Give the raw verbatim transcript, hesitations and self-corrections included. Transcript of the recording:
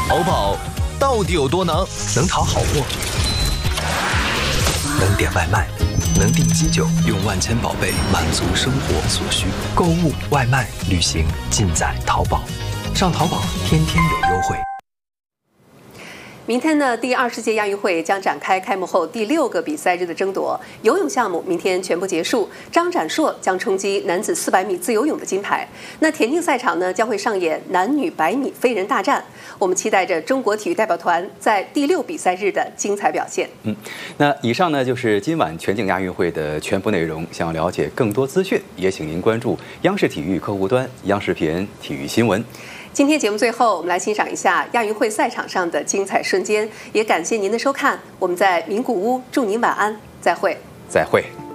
淘宝到底有多能？ 能淘好货，能点外卖，能订机酒，用万千宝贝满足生活所需。购物、外卖、旅行，尽在淘宝。上淘宝，天天有优惠。 明天呢，第二十届亚运会将展开开幕后第六个比赛日的争夺。游泳项目明天全部结束，张展硕将冲击男子四百米自由泳的金牌。那田径赛场呢，将会上演男女百米飞人大战。我们期待着中国体育代表团在第六比赛日的精彩表现。 嗯，那以上呢就是今晚全景亚运会的全部内容。想要了解更多资讯，也请您关注央视体育客户端、央视频体育新闻。 今天节目最后，我们来欣赏一下亚运会赛场上的精彩瞬间，也感谢您的收看。我们在名古屋祝您晚安，再会， 再会。